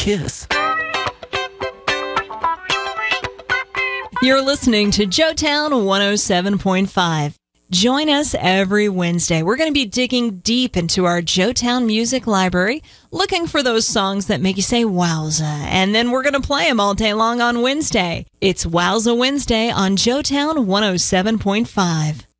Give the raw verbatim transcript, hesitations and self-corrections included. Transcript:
kiss. You're listening to Joetown one oh seven point five. Join us every Wednesday. We're going to be digging deep into our Joetown Music Library, looking for those songs that make you say wowza, and then we're going to play them all day long on Wednesday. It's Wowza Wednesday on Joetown one oh seven point five.